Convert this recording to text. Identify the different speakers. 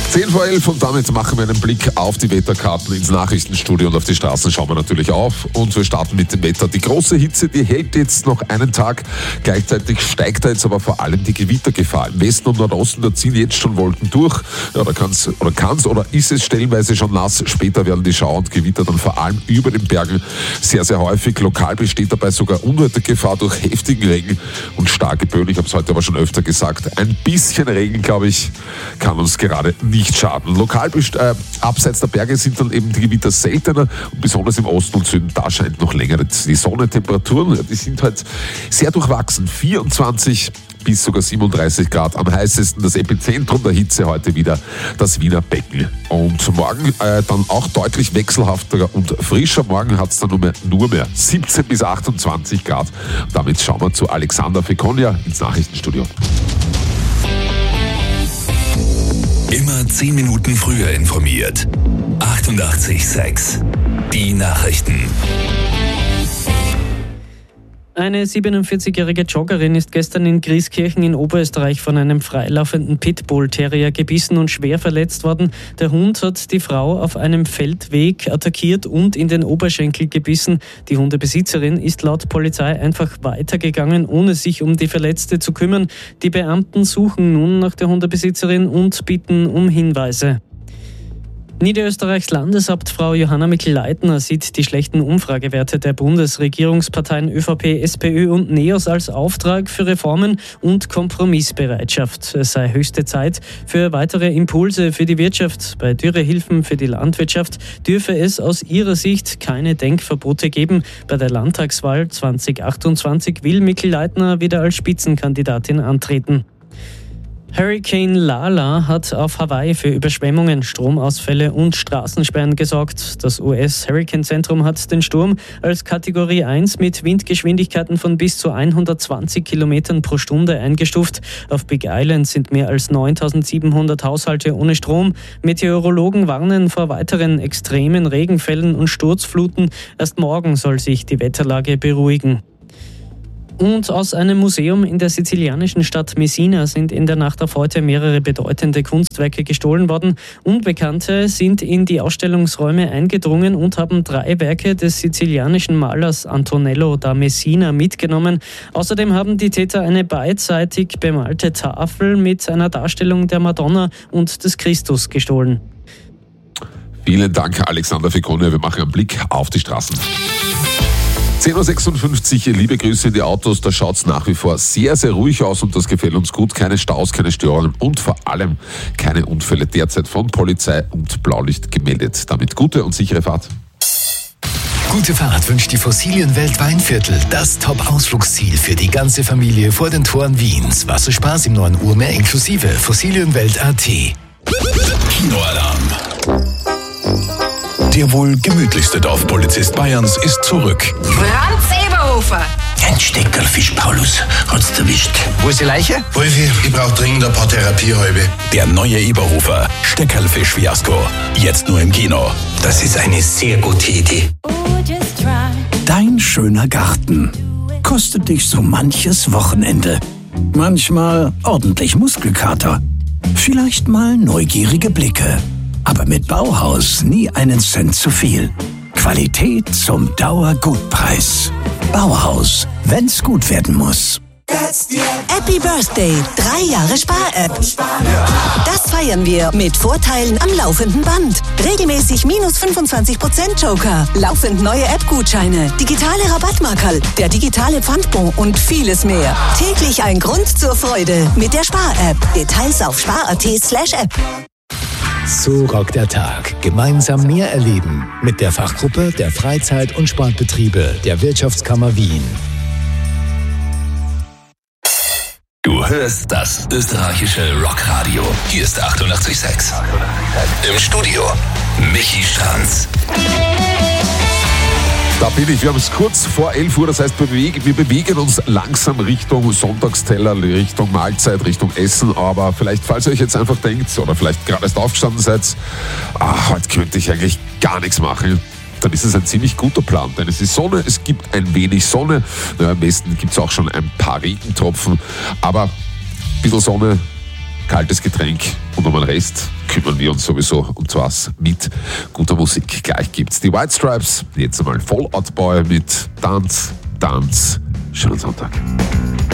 Speaker 1: 10 vor 11 und damit machen wir einen Blick auf die Wetterkarten ins Nachrichtenstudio und auf die Straßen schauen wir natürlich auf. Und wir starten mit dem Wetter. Die große Hitze, die hält jetzt noch einen Tag. Gleichzeitig steigt da jetzt aber vor allem die Gewittergefahr. Im Westen und Nordosten, da ziehen jetzt schon Wolken durch. Ja, da kann's oder ist es stellenweise schon nass. Später werden die Schauer und Gewitter dann vor allem über den Bergen sehr, sehr häufig. Lokal besteht dabei sogar Unwettergefahr durch heftigen Regen und starke Böen. Ich habe es heute aber schon öfter gesagt. Ein bisschen Regen, glaube ich, kann uns gerade nicht schaden. Lokal abseits der Berge sind dann eben die Gewitter seltener und besonders im Osten und Süden, da scheint noch länger die Sonne. Temperaturen, die sind halt sehr durchwachsen. 24 bis sogar 37 Grad. Am heißesten das Epizentrum der Hitze heute wieder das Wiener Becken. Und morgen dann auch deutlich wechselhafter und frischer. Morgen hat es dann nur mehr 17 bis 28 Grad. Und damit schauen wir zu Alexander Fekonia ins Nachrichtenstudio.
Speaker 2: Immer 10 Minuten früher informiert. 88,6. Die Nachrichten.
Speaker 3: Eine 47-jährige Joggerin ist gestern in Grieskirchen in Oberösterreich von einem freilaufenden Pitbull-Terrier gebissen und schwer verletzt worden. Der Hund hat die Frau auf einem Feldweg attackiert und in den Oberschenkel gebissen. Die Hundebesitzerin ist laut Polizei einfach weitergegangen, ohne sich um die Verletzte zu kümmern. Die Beamten suchen nun nach der Hundebesitzerin und bitten um Hinweise. Niederösterreichs Landeshauptfrau Johanna Mikl-Leitner sieht die schlechten Umfragewerte der Bundesregierungsparteien ÖVP, SPÖ und NEOS als Auftrag für Reformen und Kompromissbereitschaft. Es sei höchste Zeit für weitere Impulse für die Wirtschaft. Bei Dürrehilfen für die Landwirtschaft dürfe es aus ihrer Sicht keine Denkverbote geben. Bei der Landtagswahl 2028 will Mikl-Leitner wieder als Spitzenkandidatin antreten. Hurricane Lala hat auf Hawaii für Überschwemmungen, Stromausfälle und Straßensperren gesorgt. Das US-Hurricane-Zentrum hat den Sturm als Kategorie 1 mit Windgeschwindigkeiten von bis zu 120 Kilometern pro Stunde eingestuft. Auf Big Island sind mehr als 9.700 Haushalte ohne Strom. Meteorologen warnen vor weiteren extremen Regenfällen und Sturzfluten. Erst morgen soll sich die Wetterlage beruhigen. Und aus einem Museum in der sizilianischen Stadt Messina sind in der Nacht auf heute mehrere bedeutende Kunstwerke gestohlen worden. Unbekannte sind in die Ausstellungsräume eingedrungen und haben 3 Werke des sizilianischen Malers Antonello da Messina mitgenommen. Außerdem haben die Täter eine beidseitig bemalte Tafel mit einer Darstellung der Madonna und des Christus gestohlen.
Speaker 1: Vielen Dank, Alexander Fekonia. Wir machen einen Blick auf die Straßen. 10.56 Uhr, liebe Grüße in die Autos, da schaut es nach wie vor sehr, sehr ruhig aus und das gefällt uns gut. Keine Staus, keine Störungen und vor allem keine Unfälle derzeit von Polizei und Blaulicht gemeldet. Damit gute und sichere Fahrt.
Speaker 2: Gute Fahrt wünscht die Fossilienwelt Weinviertel, das Top-Ausflugsziel für die ganze Familie vor den Toren Wiens. Wasserspaß im 9 Uhr mehr inklusive Fossilienwelt.at. Kinoalarm. Der wohl gemütlichste Dorfpolizist Bayerns ist zurück.
Speaker 4: Franz Eberhofer.
Speaker 5: Ein Steckerlfisch, Paulus. Hat's erwischt.
Speaker 6: Wo ist die Leiche?
Speaker 5: Wolfi, ich brauch dringend ein paar Therapiehalbe.
Speaker 2: Der neue Eberhofer, Steckerlfisch-Fiasko. Jetzt nur im Kino.
Speaker 5: Das ist eine sehr gute Idee.
Speaker 7: Dein schöner Garten kostet dich so manches Wochenende. Manchmal ordentlich Muskelkater. Vielleicht mal neugierige Blicke. Aber mit Bauhaus nie einen Cent zu viel. Qualität zum Dauergutpreis. Bauhaus, wenn's gut werden muss.
Speaker 8: Happy Birthday, 3 Jahre Spar-App. Das feiern wir mit Vorteilen am laufenden Band. Regelmäßig minus 25% Joker, laufend neue App-Gutscheine, digitale Rabattmarkerl, der digitale Pfandbon und vieles mehr. Täglich ein Grund zur Freude mit der Spar-App. Details auf spar.at/app.
Speaker 2: So rockt der Tag. Gemeinsam mehr erleben. Mit der Fachgruppe der Freizeit- und Sportbetriebe der Wirtschaftskammer Wien. Du hörst das österreichische Rockradio. Hier ist 88,6. Im Studio Michi Stranz.
Speaker 1: Da bin ich. Wir haben es kurz vor 11 Uhr, das heißt, wir bewegen uns langsam Richtung Sonntagsteller, Richtung Mahlzeit, Richtung Essen. Aber vielleicht, falls ihr euch jetzt einfach denkt oder vielleicht gerade erst aufgestanden seid, heute könnte ich eigentlich gar nichts machen, dann ist es ein ziemlich guter Plan. Denn es ist Sonne, es gibt ein wenig Sonne. Am besten gibt es auch schon ein paar Regentropfen. Aber ein bisschen Sonne kaltes Getränk und um den Rest kümmern wir uns sowieso, und zwar mit guter Musik. Gleich gibt's die White Stripes, jetzt einmal Fall Out Boy mit Tanz. Schönen Sonntag.